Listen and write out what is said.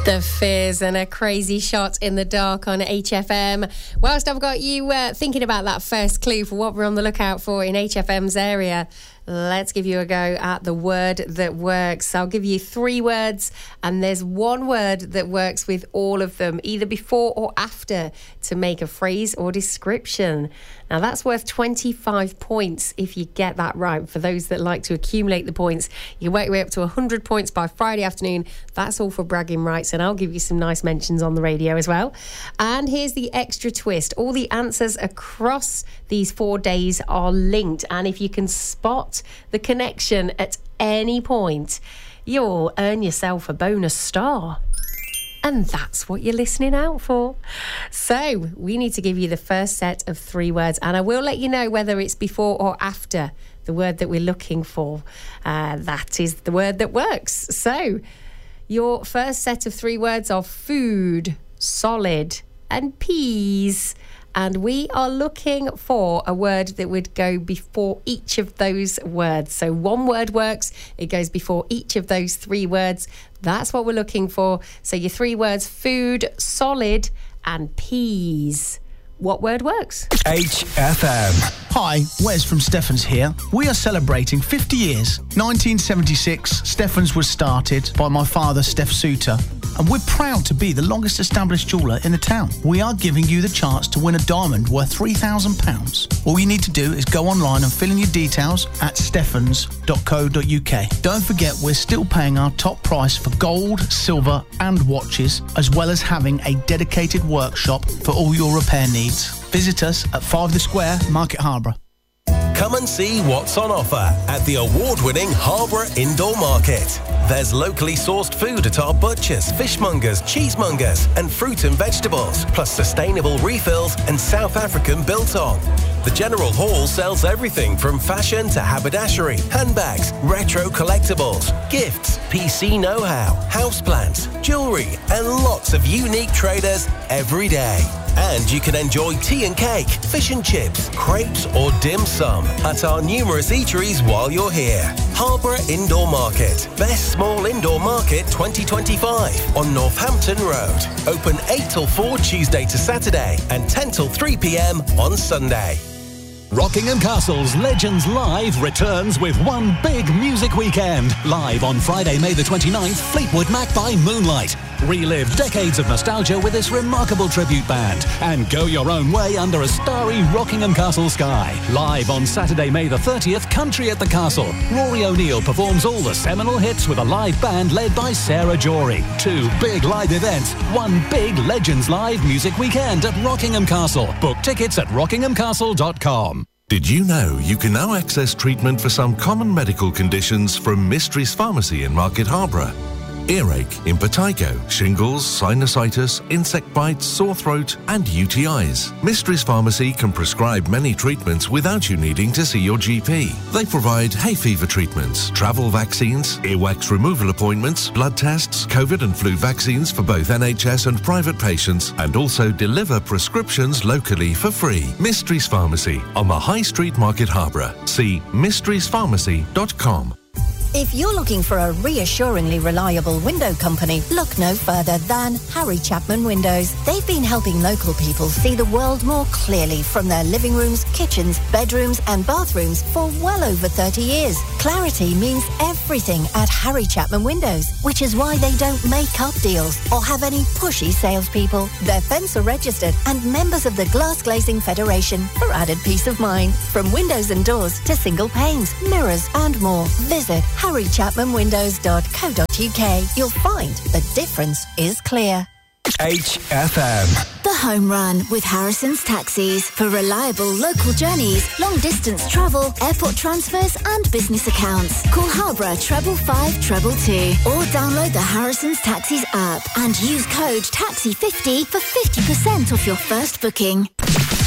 The Fizz and a crazy shot in the dark on HFM. Whilst I've got you thinking about that first clue for what we're on the lookout for in HFM's area, let's give you a go at the word that works. I'll give you 3 words, and there's one word that works with all of them, either before or after, to make a phrase or description. Now, that's worth 25 points if you get that right. For those that like to accumulate the points, you work your way up to 100 points by Friday afternoon. That's all for bragging rights, and I'll give you some nice mentions on the radio as well. And here's the extra twist. All the answers across these 4 days are linked, and if you can spot the connection at any point, you'll earn yourself a bonus star. And that's what you're listening out for. So we need to give you the first set of 3 words, and I will let you know whether it's before or after the word that we're looking for. That is the word that works. So your first set of 3 words are food, solid, and peas. And we are looking for a word that would go before each of those words. So one word works, it goes before each of those 3 words. That's what we're looking for. So your 3 words, food, solid, and peas. What word works? HFM. Hi, Wes from Steffens here. We are celebrating 50 years. 1976, Steffens was started by my father, Steph Suter, and we're proud to be the longest established jeweller in the town. We are giving you the chance to win a diamond worth £3,000. All you need to do is go online and fill in your details at steffens.co.uk. Don't forget, we're still paying our top price for gold, silver and watches, as well as having a dedicated workshop for all your repair needs. Visit us at 5 The Square, Market Harborough. Come and see what's on offer at the award-winning Harborough Indoor Market. There's locally sourced food at our butchers, fishmongers, cheesemongers and fruit and vegetables, plus sustainable refills and South African biltong. The General Hall sells everything from fashion to haberdashery, handbags, retro collectibles, gifts, PC know-how, houseplants, jewellery and lots of unique traders every day. And you can enjoy tea and cake, fish and chips, crepes or dim sum at our numerous eateries while you're here. Harborough Indoor Market. Best Small Indoor Market 2025 on Northampton Road. Open 8 till 4 Tuesday to Saturday and 10 till 3 p.m. on Sunday. Rockingham Castle's Legends Live returns with one big music weekend. Live on Friday, May the 29th, Fleetwood Mac by Moonlight. Relive decades of nostalgia with this remarkable tribute band and go your own way under a starry Rockingham Castle sky. Live on Saturday, May the 30th, Country at the Castle. Rory O'Neill performs all the seminal hits with a live band led by Sarah Jory. 2 big live events, one big Legends Live music weekend at Rockingham Castle. Book tickets at rockinghamcastle.com. Did you know you can now access treatment for some common medical conditions from Mysteries Pharmacy in Market Harborough? Earache, impetigo, shingles, sinusitis, insect bites, sore throat and UTIs. Mysteries Pharmacy can prescribe many treatments without you needing to see your GP. They provide hay fever treatments, travel vaccines, earwax removal appointments, blood tests, COVID and flu vaccines for both NHS and private patients, and also deliver prescriptions locally for free. Mysteries Pharmacy on the High Street, Market Harborough. See mysteriespharmacy.com. If you're looking for a reassuringly reliable window company, look no further than Harry Chapman Windows. They've been helping local people see the world more clearly from their living rooms, kitchens, bedrooms and bathrooms for well over 30 years. Clarity means everything at Harry Chapman Windows, which is why they don't make up deals or have any pushy salespeople. They're Fencer registered and members of the Glass Glazing Federation for added peace of mind. From windows and doors to single panes, mirrors and more. Visit harrychapmanwindows.co.uk. You'll find the difference is clear. HFM. The Home Run with Harrison's Taxis for reliable local journeys, long distance travel, airport transfers and business accounts. Call Harborough 555 222 or download the Harrison's Taxis app and use code TAXI50 for 50% off your first booking.